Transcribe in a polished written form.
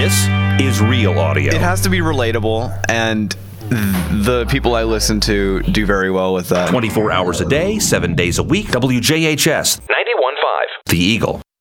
This is real audio. It has to be relatable, and the people I listen to do very well with that. 24 hours a day, 7 days a week. WJHS 91.5, The Eagle.